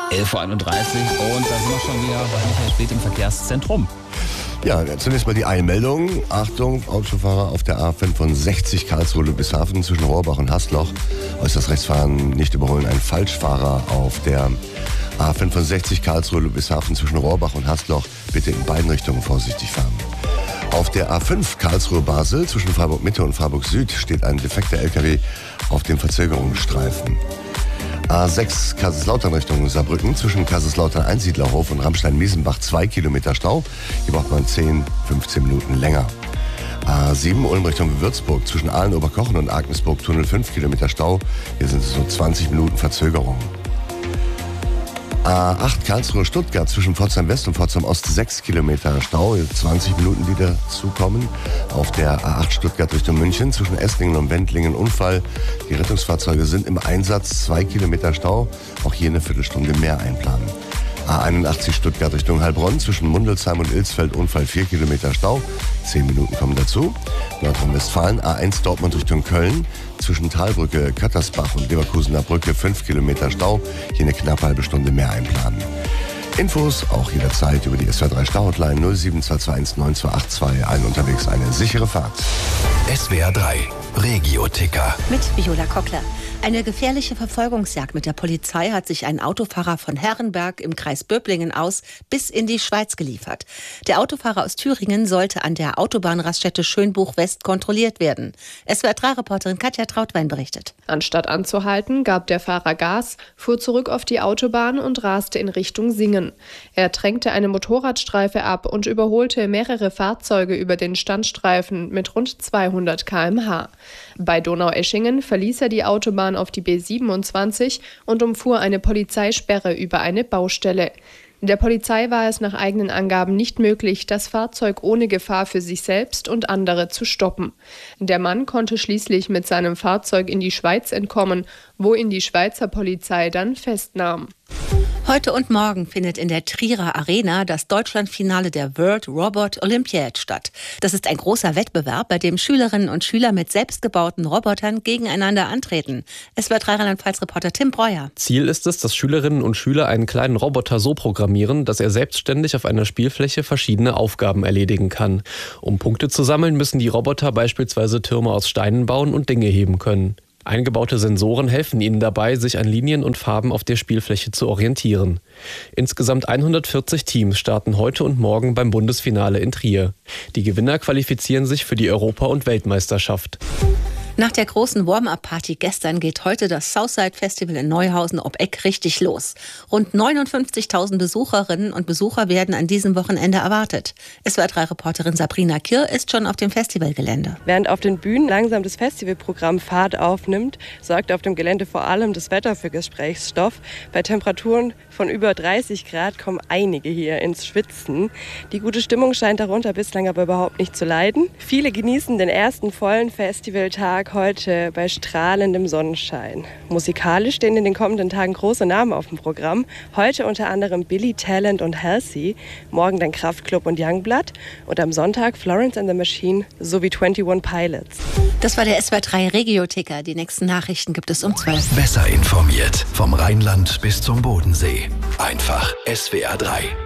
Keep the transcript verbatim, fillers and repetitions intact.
elf Uhr einunddreißig und da sind wir schon wieder bei Michael Späth im Verkehrszentrum. Ja, zunächst mal die Eilmeldung. Achtung, Autofahrer auf der A fünfundsechzig Karlsruhe-Ludwigshafen zwischen Rohrbach und Hasloch. Äußerst rechts fahren, nicht überholen. Ein Falschfahrer auf der A fünfundsechzig Karlsruhe-Ludwigshafen zwischen Rohrbach und Hasloch. Bitte in beiden Richtungen vorsichtig fahren. Auf der A fünf Karlsruhe-Basel zwischen Freiburg-Mitte und Freiburg-Süd steht ein defekter L K W auf dem Verzögerungsstreifen. A sechs Kaiserslautern Richtung Saarbrücken zwischen Kaiserslautern Einsiedlerhof und Ramstein-Miesenbach zwei Kilometer Stau. Hier braucht man zehn, fünfzehn Minuten länger. A sieben Ulm Richtung Würzburg zwischen Aalen-Oberkochen und Agnesburg-Tunnel fünf Kilometer Stau. Hier sind es so zwanzig Minuten Verzögerung. A acht Karlsruhe-Stuttgart zwischen Pforzheim West und Pforzheim Ost sechs Kilometer Stau, zwanzig Minuten, die dazukommen. Auf der A acht Stuttgart Richtung München zwischen Esslingen und Wendlingen Unfall. Die Rettungsfahrzeuge sind im Einsatz, zwei Kilometer Stau, auch hier eine Viertelstunde mehr einplanen. A einundachtzig Stuttgart Richtung Heilbronn zwischen Mundelsheim und Ilsfeld Unfall vier Kilometer Stau, zehn Minuten kommen dazu. Nordrhein-Westfalen A eins Dortmund Richtung Köln zwischen Talbrücke, Kattersbach und Leverkusener Brücke fünf Kilometer Stau, hier eine knappe halbe Stunde mehr einplanen. Infos auch jederzeit über die S W R drei Stau-Hotline null sieben zwei zwei eins neun zwei acht zwei. Allen unterwegs eine sichere Fahrt. S W R drei Regio-Ticker. Mit Viola Kockler. Eine gefährliche Verfolgungsjagd mit der Polizei hat sich ein Autofahrer von Herrenberg im Kreis Böblingen aus bis in die Schweiz geliefert. Der Autofahrer aus Thüringen sollte an der Autobahnraststätte Schönbuch-West kontrolliert werden. S W R drei Reporterin Katja Trautwein berichtet. Anstatt anzuhalten, gab der Fahrer Gas, fuhr zurück auf die Autobahn und raste in Richtung Singen. Er drängte eine Motorradstreife ab und überholte mehrere Fahrzeuge über den Standstreifen mit rund zweihundert Kilometer pro Stunde. Bei Donaueschingen verließ er die Autobahn auf die B siebenundzwanzig und umfuhr eine Polizeisperre über eine Baustelle. Der Polizei war es nach eigenen Angaben nicht möglich, das Fahrzeug ohne Gefahr für sich selbst und andere zu stoppen. Der Mann konnte schließlich mit seinem Fahrzeug in die Schweiz entkommen, wo ihn die Schweizer Polizei dann festnahm. Heute und morgen findet in der Trierer Arena das Deutschlandfinale der World Robot Olympiad statt. Das ist ein großer Wettbewerb, bei dem Schülerinnen und Schüler mit selbstgebauten Robotern gegeneinander antreten. Es war Rheinland-Pfalz-Reporter Tim Breuer. Ziel ist es, dass Schülerinnen und Schüler einen kleinen Roboter so programmieren, dass er selbstständig auf einer Spielfläche verschiedene Aufgaben erledigen kann. Um Punkte zu sammeln, müssen die Roboter beispielsweise Türme aus Steinen bauen und Dinge heben können. Eingebaute Sensoren helfen ihnen dabei, sich an Linien und Farben auf der Spielfläche zu orientieren. Insgesamt hundertvierzig Teams starten heute und morgen beim Bundesfinale in Trier. Die Gewinner qualifizieren sich für die Europa- und Weltmeisterschaft. Nach der großen Warm-Up-Party gestern geht heute das Southside Festival in Neuhausen ob Eck richtig los. Rund neunundfünfzigtausend Besucherinnen und Besucher werden an diesem Wochenende erwartet. S W R drei Reporterin Sabrina Kirr ist schon auf dem Festivalgelände. Während auf den Bühnen langsam das Festivalprogramm Fahrt aufnimmt, sorgt auf dem Gelände vor allem das Wetter für Gesprächsstoff. Bei Temperaturen von über dreißig Grad kommen einige hier ins Schwitzen. Die gute Stimmung scheint darunter bislang aber überhaupt nicht zu leiden. Viele genießen den ersten vollen Festivaltag heute bei strahlendem Sonnenschein. Musikalisch stehen in den kommenden Tagen große Namen auf dem Programm. Heute unter anderem Billy Talent und Halsey, morgen dann Kraftklub und Youngblood und am Sonntag Florence and the Machine sowie einundzwanzig Pilots. Das war der S W R drei Regio-Ticker. Die nächsten Nachrichten gibt es um zwölf. Besser informiert vom Rheinland bis zum Bodensee. Einfach S W R drei.